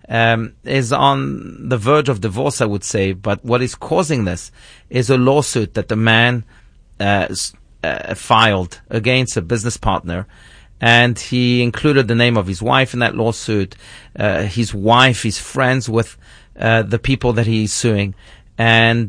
is on the verge of divorce, I would say. But what is causing this is a lawsuit that the man filed against a business partner. And he included the name of his wife in that lawsuit. His wife is friends with the people that he's suing. And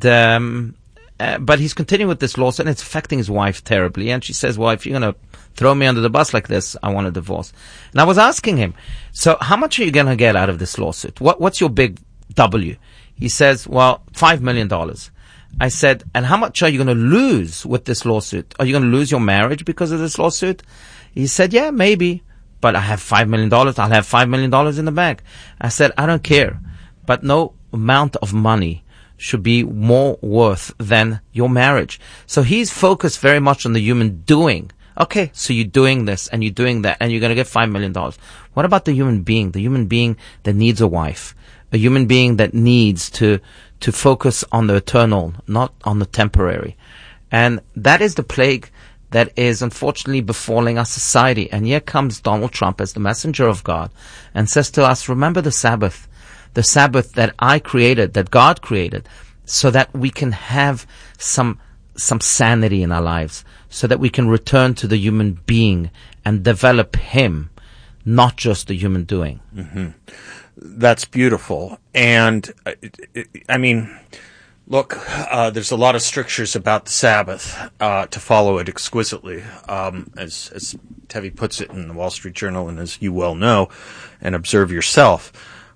but he's continuing with this lawsuit, and it's affecting his wife terribly. And she says, well, if you're going to throw me under the bus like this, I want a divorce. And I was asking him, so how much are you going to get out of this lawsuit? What's your big W? He says, well, $5 million. I said, and how much are you going to lose with this lawsuit? Are you going to lose your marriage because of this lawsuit? He said, yeah, maybe, but I have $5 million. I'll have $5 million in the bank. I said, I don't care, but no amount of money should be more worth than your marriage. So he's focused very much on the human doing. Okay, so you're doing this and you're doing that and you're going to get $5 million. What about the human being? The human being that needs a wife, a human being that needs to focus on the eternal, not on the temporary. And that is the plague that is unfortunately befalling our society. And here comes Donald Trump as the messenger of God and says to us, remember the Sabbath that I created, that God created, so that we can have some sanity in our lives, so that we can return to the human being and develop him, not just the human doing. Mm-hmm. That's beautiful. And I mean, look, there's a lot of strictures about the Sabbath to follow it exquisitely, as Tevi puts it in the Wall Street Journal, and as you well know and observe yourself.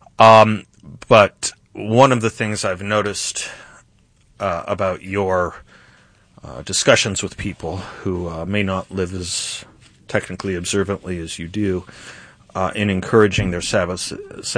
But one of the things I've noticed about your discussions with people who may not live as technically observantly as you do, in encouraging their Sabbath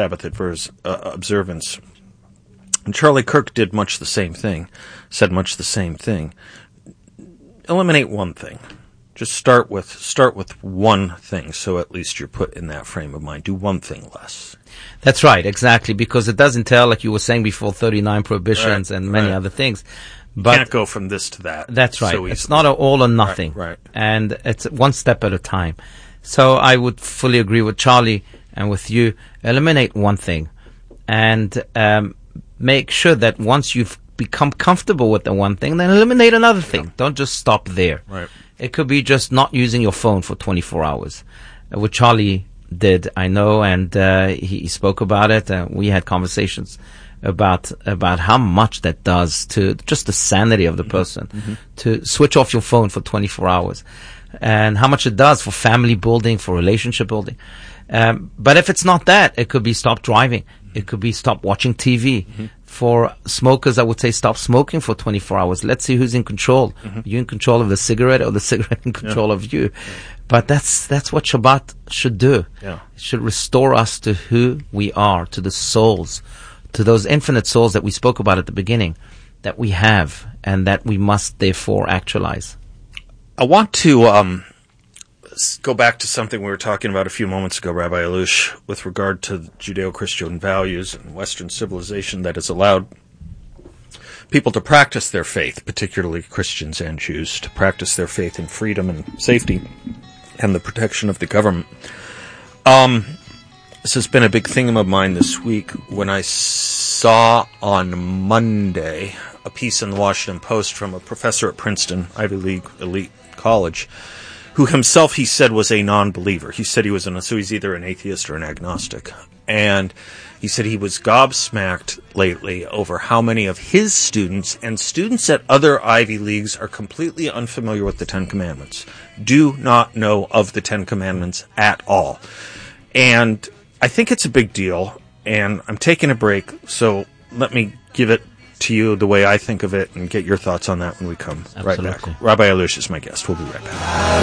observance. And Charlie Kirk did much the same thing, said much the same thing. Eliminate one thing. Just start with one thing, so at least you're put in that frame of mind. Do one thing less. That's right, exactly, because it does entail, like you were saying before, 39 prohibitions and many other things. But you can't go from this to that. That's right. So it's not an all or nothing. Right. And it's one step at a time. So I would fully agree with Charlie and with you. Eliminate one thing and make sure that once you've become comfortable with the one thing, then eliminate another thing. Don't just stop there. Right. It could be just not using your phone for 24 hours, which Charlie did, I know, and he spoke about it. We had conversations about how much that does to just the sanity of the person, to switch off your phone for 24 hours, and how much it does for family building, for relationship building. But if it's not that, it could be stop driving. It could be stop watching TV. For smokers, I would say stop smoking for 24 hours. Let's see who's in control. Are you in control of the cigarette or the cigarette in control of you? But that's what Shabbat should do. Yeah. It should restore us to who we are, to the souls, to those infinite souls that we spoke about at the beginning, that we have and that we must therefore actualize. I want to go back to something we were talking about a few moments ago, Rabbi Alush, with regard to Judeo-Christian values and Western civilization that has allowed people to practice their faith, particularly Christians and Jews, to practice their faith in freedom and safety and the protection of the government. This has been a big thing of mine this week when I saw on Monday a piece in the Washington Post from a professor at Princeton, Ivy League elite college, who himself, he said, was a non-believer. He said so he's either an atheist or an agnostic. And he said he was gobsmacked lately over how many of his students and students at other Ivy Leagues are completely unfamiliar with the Ten Commandments, do not know of the Ten Commandments at all. And I think it's a big deal, and I'm taking a break, so let me give it to you the way I think of it and get your thoughts on that when we come right back. Rabbi Alush is my guest. We'll be right back.